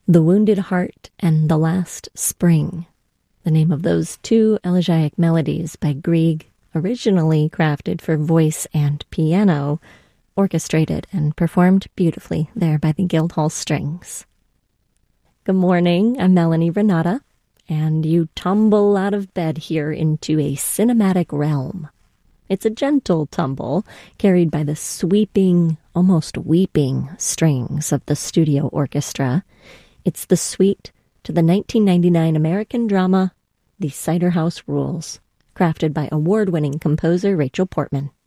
The Wounded Heart and The Last Spring, the name of those two elegiac melodies by Grieg, originally crafted for voice and piano, orchestrated and performed beautifully there by the Guildhall Strings. Good morning, I'm Melanie Renata, and you tumble out of bed here into a cinematic realm. It's a gentle tumble carried by the sweeping, almost weeping strings of the studio orchestra. It's the suite to the 1999 American drama, The Cider House Rules, crafted by award-winning composer Rachel Portman.